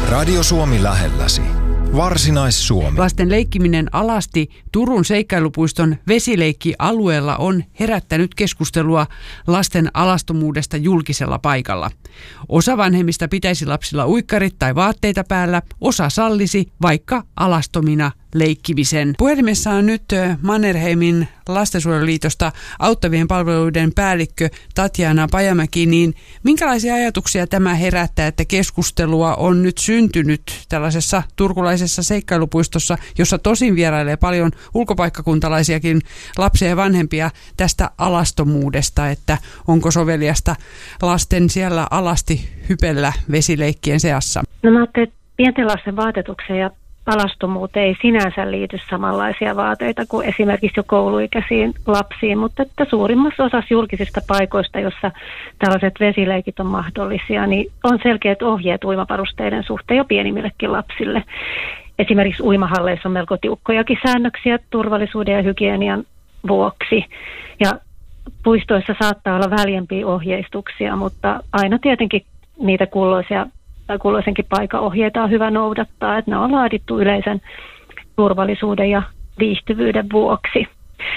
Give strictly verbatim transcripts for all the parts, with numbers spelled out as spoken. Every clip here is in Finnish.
Radio Suomi lähelläsi. Varsinais-Suomi. Lasten leikkiminen alasti Turun seikkailupuiston vesileikkialueella on herättänyt keskustelua lasten alastomuudesta julkisella paikalla. Osa vanhemmista pitäisi lapsilla uikkarit tai vaatteita päällä, osa sallisi vaikka alastomina leikkimisen. Puhelimessa on nyt Mannerheimin lastensuojeluliitosta auttavien palveluiden päällikkö Tatjana Pajamäki. Niin minkälaisia ajatuksia tämä herättää, että keskustelua on nyt syntynyt tällaisessa turkulaisessa seikkailupuistossa, jossa tosin vierailee paljon ulkopaikkakuntalaisiakin lapsia ja vanhempia tästä alastomuudesta, että onko soveliasta lasten siellä alasti hypellä vesileikkien seassa? No mä ajattelin, että pienten lasten vaatetukseen ja alastomuuteen ei sinänsä liity samanlaisia vaateita kuin esimerkiksi jo kouluikäisiin lapsiin, mutta että suurimmassa osassa julkisista paikoista, jossa tällaiset vesileikit on mahdollisia, niin on selkeät ohjeet uimavarusteiden suhteen jo pienimmillekin lapsille. Esimerkiksi uimahalleissa on melko tiukkojakin säännöksiä turvallisuuden ja hygienian vuoksi. Ja puistoissa saattaa olla väljempiä ohjeistuksia, mutta aina tietenkin niitä kulloisia tai kulloisenkin paikan ohjeita on hyvä noudattaa, että ne on laadittu yleisen turvallisuuden ja viihtyvyyden vuoksi.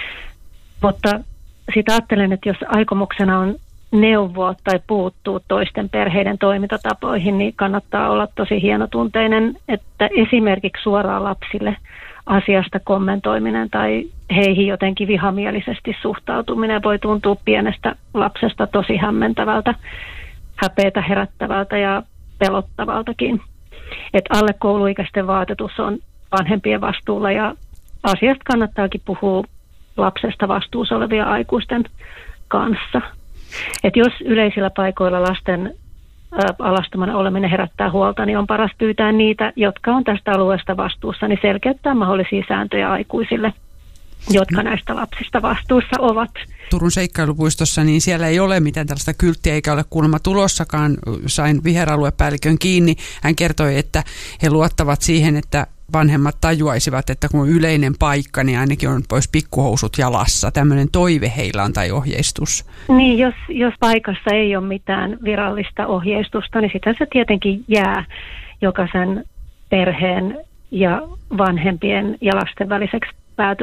Mutta sitten ajattelen, että jos aikomuksena on neuvoa tai puuttuu toisten perheiden toimintatapoihin, niin kannattaa olla tosi hienotunteinen, että esimerkiksi suoraan lapsille asiasta kommentoiminen tai heihin jotenkin vihamielisesti suhtautuminen voi tuntua pienestä lapsesta tosi hämmentävältä, häpeätä herättävältä ja pelottavaltakin. Että alle kouluikäisten vaatetus on vanhempien vastuulla ja asiasta kannattaakin puhua lapsesta vastuussa olevien aikuisten kanssa. Että jos yleisillä paikoilla lasten alastomana oleminen herättää huolta, niin on paras pyytää niitä, jotka on tästä alueesta vastuussa, niin selkeyttää mahdollisia sääntöjä aikuisille, jotka näistä lapsista vastuussa ovat. Turun seikkailupuistossa, niin siellä ei ole mitään tällaista kylttiä eikä ole kuulemma tulossakaan. Sain viheraluepäällikön kiinni. Hän kertoi, että he luottavat siihen, että vanhemmat tajuaisivat, että kun on yleinen paikka, niin ainakin on pois pikkuhousut jalassa. Tämmöinen toive heillä on tai ohjeistus. Niin, jos, jos paikassa ei ole mitään virallista ohjeistusta, niin sitä se tietenkin jää jokaisen perheen ja vanhempien ja lasten väliseksi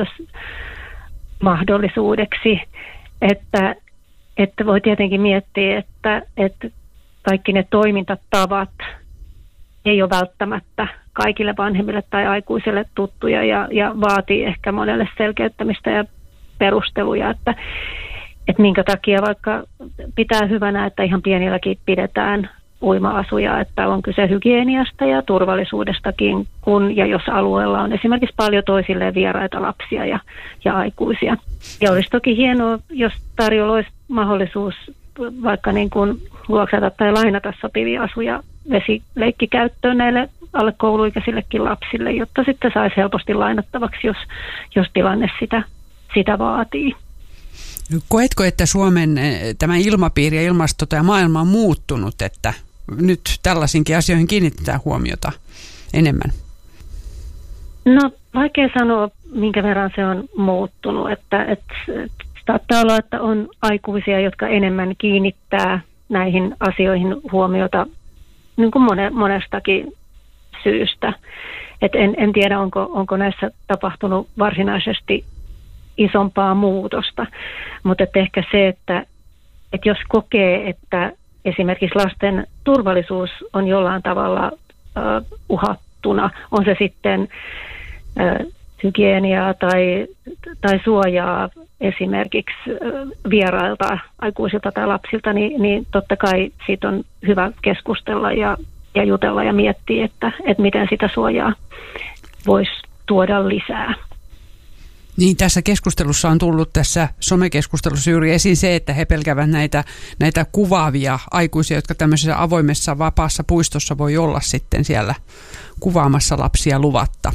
päätösmahdollisuudeksi, että, että voi tietenkin miettiä, että, että kaikki ne toimintatavat ei ole välttämättä kaikille vanhemmille tai aikuisille tuttuja ja, ja vaatii ehkä monelle selkeyttämistä ja perusteluja, että, että minkä takia vaikka pitää hyvänä, että ihan pienilläkin pidetään uima-asuja, että on kyse hygieniasta ja turvallisuudestakin, kun ja jos alueella on esimerkiksi paljon toisilleen vieraita lapsia ja, ja aikuisia. Ja olisi toki hienoa, jos tarjolla olisi mahdollisuus vaikka niin kuin vuokrata tai lainata sopivia asuja vesileikkikäyttöön näille alle kouluikäisillekin lapsille, jotta sitten saisi helposti lainattavaksi, jos, jos tilanne sitä, sitä vaatii. Koetko, että Suomen tämä ilmapiiri ja ilmasto ja maailma on muuttunut, että nyt tällaisinkin asioihin kiinnitetään huomiota enemmän? No vaikea sanoa, minkä verran se on muuttunut. Että, että, että saattaa olla, että on aikuisia, jotka enemmän kiinnittää näihin asioihin huomiota niin kuin mone, monestakin syystä. Et en, en tiedä, onko, onko näissä tapahtunut varsinaisesti isompaa muutosta, mutta että ehkä se, että, että jos kokee, että esimerkiksi lasten turvallisuus on jollain tavalla uh, uhattuna, on se sitten uh, hygieniaa tai, tai suojaa esimerkiksi uh, vierailta, aikuisilta tai lapsilta, niin, niin totta kai siitä on hyvä keskustella ja, ja jutella ja miettiä, että, että miten sitä suojaa voisi tuoda lisää. Niin, tässä keskustelussa on tullut tässä somekeskustelussa juuri esiin se, että he pelkävät näitä, näitä kuvaavia aikuisia, jotka tämmöisessä avoimessa vapaassa puistossa voi olla sitten siellä kuvaamassa lapsia luvatta.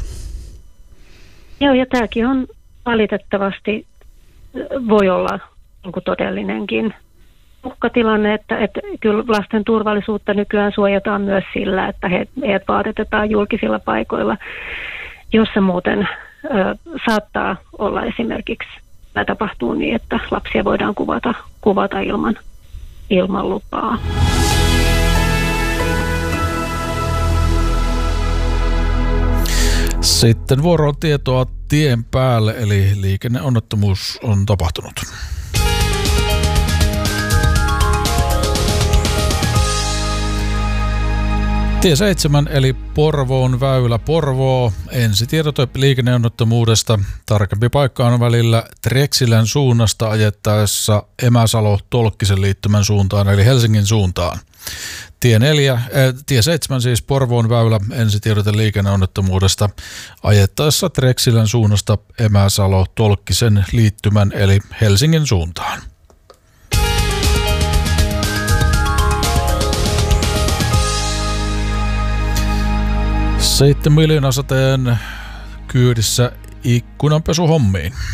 Joo, ja tämäkin on valitettavasti, voi olla niin kuin todellinenkin uhkatilanne, että, että kyllä lasten turvallisuutta nykyään suojataan myös sillä, että he, heidät vaatetetaan julkisilla paikoilla, jossa muuten Ö, saattaa olla esimerkiksi, tai tapahtuu niin, että lapsia voidaan kuvata, kuvata ilman, ilman lupaa. Sitten vuoroon tietoa tien päälle, eli liikenneonnettomuus on tapahtunut. Tie seitsemän eli Porvoon väylä Porvoo. Ensitiedote liikenneonnettomuudesta. Tarkempi paikka on välillä Treksilän suunnasta ajettaessa Emäsalo-Tolkkisen liittymän suuntaan eli Helsingin suuntaan. Tie, neljä, äh, tie seitsemän siis Porvoon väylä. Ensitiedote liikenneonnettomuudesta ajettaessa Treksilän suunnasta Emäsalo-Tolkkisen liittymän eli Helsingin suuntaan. Seitsemän miljoonasateen kyydissä ikkunanpesuhommiin.